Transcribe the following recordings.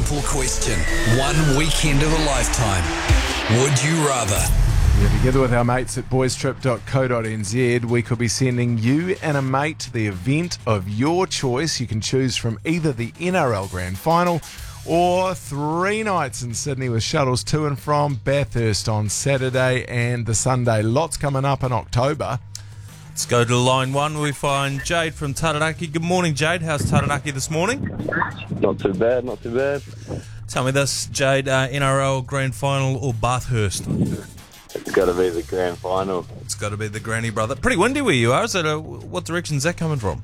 simple question. One weekend of a lifetime. Would you rather? Yeah, together with our mates at boystrip.co.nz, we could be sending you and a mate to the event of your choice. You can choose from either the NRL Grand Final or 3 nights in Sydney with shuttles to and from Bathurst on Saturday and the Sunday. Lots coming up in October. Let's go to line 1. We find Jade from Taranaki. Good morning, Jade. How's Taranaki this morning? Not too bad, not too bad. Tell me this, Jade, NRL Grand Final or Bathurst? It's got to be the grand final. It's got to be the granny, brother. Pretty windy where you are. Is it what direction's that coming from?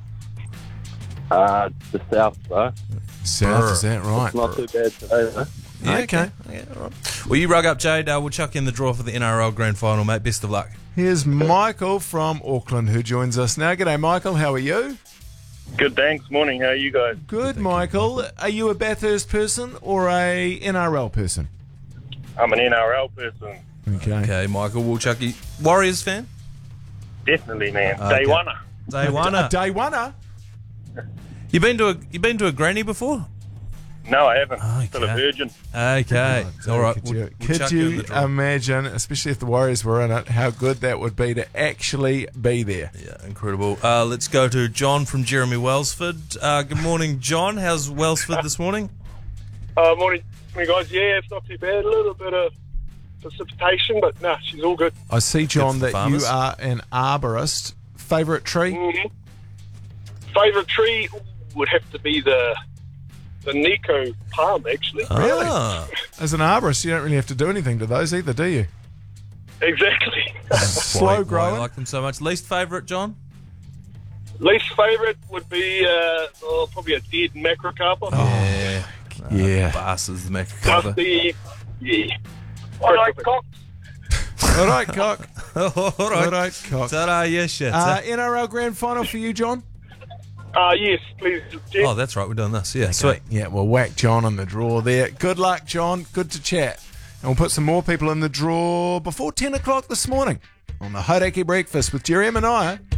The south, though. South, is that right? Not too bad today, though. Yeah, okay. Yeah, all right. Well, you rug up, Jade. We'll chuck you in the draw for the NRL Grand Final, mate. Best of luck. Here's Michael from Auckland who joins us now. G'day, Michael. How are you? Good, thanks. Morning. How are you guys? Good, Michael. Are you a Bathurst person or a NRL person? I'm an NRL person. Okay. Okay, Michael, we'll chuck you. Warriors fan? Definitely, man. Okay. Day one-er. Day one. A day one-er? You been to a granny before? No, I haven't. Okay. Still a virgin. Okay. All right. Could chuck you in the draw. imagine, especially if the Warriors were in it, how good that would be to actually be there? Yeah, incredible. Let's go to John from Jeremy Wellsford. Good morning, John. How's Wellsford this morning? Morning, guys. Yeah, it's not too bad. A little bit of precipitation, but nah, she's all good. I see, John, Good for that you farmers. are an arborist. Favourite tree? Mm-hmm. Favourite tree would have to be the Nico palm, actually. Ah, As an arborist, you don't really have to do anything to those either, do you? Exactly. Slow why I growing. like them so much. Least favourite, John? Least favourite would be probably a dead macrocarpa. Yeah. Bastards, the Plus macrocarpa. yeah. I like cocks. All right, Cock. All All right. right, Cock. Ta-da, yes, shit. NRL Grand Final for you, John? Yes, please, Jeff. Oh, that's right. We're doing this. Yeah, sweet. Yeah, we'll whack John on the draw there. Good luck, John. Good to chat. And we'll put some more people in the draw before 10 o'clock this morning on the Hauraki Breakfast with Jerry and Mania.